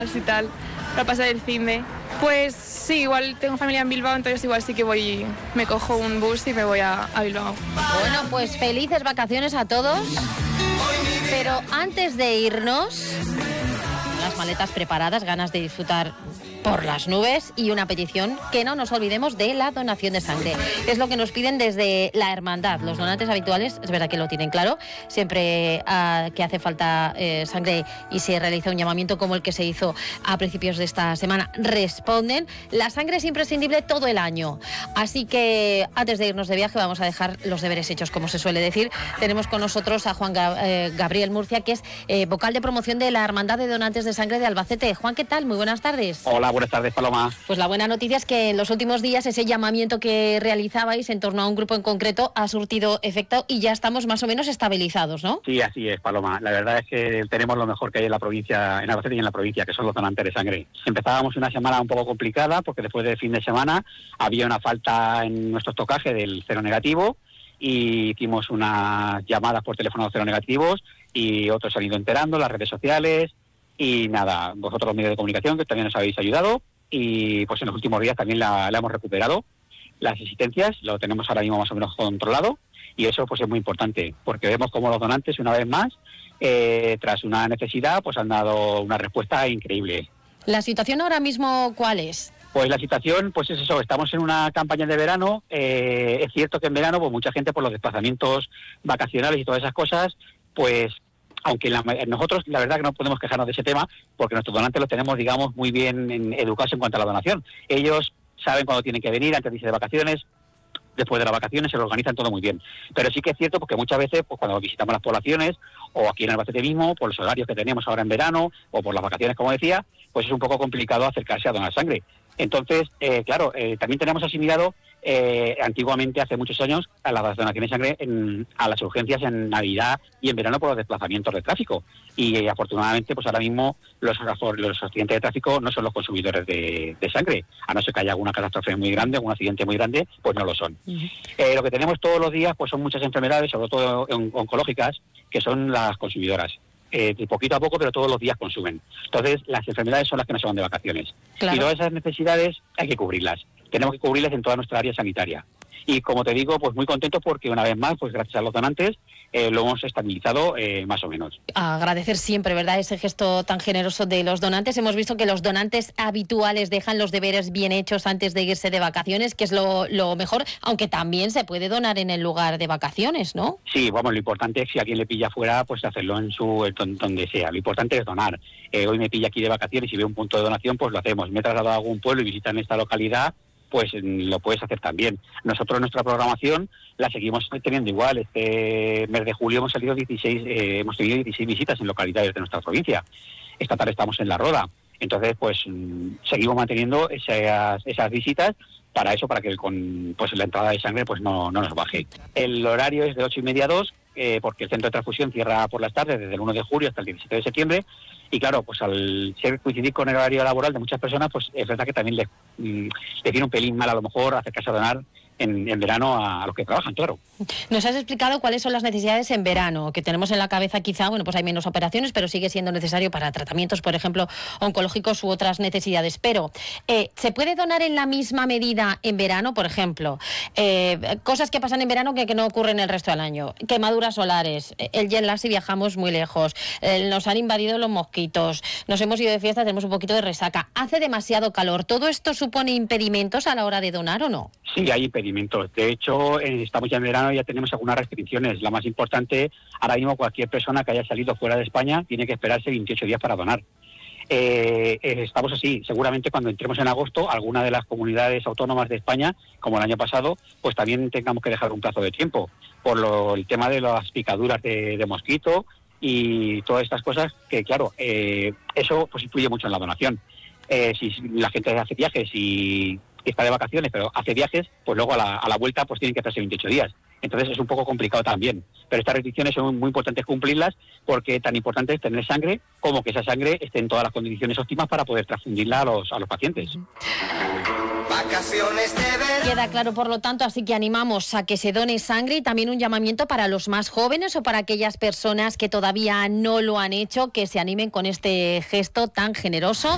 y tal, para pasar el finde. Pues sí, igual tengo familia en Bilbao, entonces igual sí que voy, me cojo un bus y me voy a Bilbao. Bueno, pues felices vacaciones a todos, pero antes de irnos, las maletas preparadas, ganas de disfrutar por las nubes y una petición, que no nos olvidemos de la donación de sangre. Es lo que nos piden desde la hermandad. Los donantes habituales, es verdad que lo tienen claro, siempre que hace falta sangre y se realiza un llamamiento como el que se hizo a principios de esta semana, responden. La sangre es imprescindible todo el año. Así que antes de irnos de viaje vamos a dejar los deberes hechos, como se suele decir. Tenemos con nosotros a Juan Gabriel Murcia, que es vocal de promoción de la Hermandad de Donantes de Sangre de Albacete. Juan, ¿qué tal? Muy buenas tardes. Hola, buenas tardes, Paloma. Pues la buena noticia es que en los últimos días ese llamamiento que realizabais en torno a un grupo en concreto ha surtido efecto y ya estamos más o menos estabilizados, ¿no? Sí, así es, Paloma. La verdad es que tenemos lo mejor que hay en la provincia, en Albacete y en la provincia, que son los donantes de sangre. Empezábamos una semana un poco complicada porque después del fin de semana había una falta en nuestro estocaje del cero negativo y hicimos unas llamadas por teléfono a los cero negativos y otros se han ido enterando, las redes sociales. Y nada, vosotros los medios de comunicación que también nos habéis ayudado y pues en los últimos días también la hemos recuperado. Las existencias lo tenemos ahora mismo más o menos controlado y eso pues es muy importante porque vemos como los donantes una vez más, tras una necesidad, pues han dado una respuesta increíble. ¿La situación ahora mismo cuál es? Pues la situación, pues es eso, estamos en una campaña de verano, es cierto que en verano pues mucha gente por los desplazamientos vacacionales y todas esas cosas, pues aunque nosotros la verdad que no podemos quejarnos de ese tema porque nuestros donantes los tenemos, digamos, muy bien educados en cuanto a la donación. Ellos saben cuándo tienen que venir, antes de irse de vacaciones, después de las vacaciones, se lo organizan todo muy bien. Pero sí que es cierto porque muchas veces, pues cuando visitamos las poblaciones, o aquí en Albacete mismo, por los horarios que tenemos ahora en verano, o por las vacaciones, como decía, pues es un poco complicado acercarse a donar sangre. Entonces, claro, también tenemos asimilado antiguamente, hace muchos años, a las donaciones de sangre a las urgencias en Navidad y en verano por los desplazamientos de tráfico. Y afortunadamente, pues ahora mismo los accidentes de tráfico no son los consumidores de sangre. A no ser que haya alguna catástrofe muy grande, algún accidente muy grande, pues no lo son. Lo que tenemos todos los días pues son muchas enfermedades, sobre todo oncológicas, que son las consumidoras. De poquito a poco, pero todos los días consumen. Entonces, las enfermedades son las que no se van de vacaciones. Claro. Y todas esas necesidades hay que cubrirlas. Tenemos que cubrirlas en toda nuestra área sanitaria. Y como te digo, pues muy contentos porque una vez más, pues gracias a los donantes, lo hemos estabilizado más o menos. Agradecer siempre, ¿verdad?, ese gesto tan generoso de los donantes. Hemos visto que los donantes habituales dejan los deberes bien hechos antes de irse de vacaciones, que es lo mejor, aunque también se puede donar en el lugar de vacaciones, ¿no? Sí, vamos, lo importante es si a alguien le pilla fuera, pues hacerlo en donde sea. Lo importante es donar. Hoy me pilla aquí de vacaciones y veo un punto de donación, pues lo hacemos. Me he trasladado a algún pueblo y visitan esta localidad, pues lo puedes hacer también. Nosotros nuestra programación la seguimos teniendo igual. Este mes de julio hemos tenido 16 visitas en localidades de nuestra provincia. Esta tarde estamos en La Roda. Entonces, pues seguimos manteniendo esas visitas para eso, para que pues la entrada de sangre pues no nos baje. El horario es de 8:30 a 2, porque el centro de transfusión cierra por las tardes desde el 1 de julio hasta el 17 de septiembre. Y claro, pues al coincidir con el horario laboral de muchas personas, pues es verdad que también le viene un pelín mal a lo mejor acercarse a donar en verano a los que trabajan, claro. Nos has explicado cuáles son las necesidades en verano, que tenemos en la cabeza quizá, bueno, pues hay menos operaciones, pero sigue siendo necesario para tratamientos, por ejemplo, oncológicos u otras necesidades. Pero, ¿se puede donar en la misma medida en verano, por ejemplo? Cosas que pasan en verano que no ocurren el resto del año. Quemaduras solares, el jet lag si viajamos muy lejos, nos han invadido los mosquitos, nos hemos ido de fiesta, tenemos un poquito de resaca, hace demasiado calor. ¿Todo esto supone impedimentos a la hora de donar o no? Sí, hay impedimentos. De hecho, estamos ya en verano y ya tenemos algunas restricciones. La más importante, ahora mismo cualquier persona que haya salido fuera de España tiene que esperarse 28 días para donar. Estamos así. Seguramente cuando entremos en agosto, alguna de las comunidades autónomas de España, como el año pasado, pues también tengamos que dejar un plazo de tiempo por el tema de las picaduras de mosquito y todas estas cosas que, claro, eso pues influye mucho en la donación. Si la gente hace viajes y está de vacaciones, pero hace viajes, pues luego a la vuelta pues tienen que pasarse 28 días. Entonces es un poco complicado también. Pero estas restricciones son muy importantes cumplirlas porque tan importante es tener sangre como que esa sangre esté en todas las condiciones óptimas para poder transfundirla a los pacientes. Queda claro, por lo tanto, así que animamos a que se done sangre y también un llamamiento para los más jóvenes o para aquellas personas que todavía no lo han hecho, que se animen con este gesto tan generoso.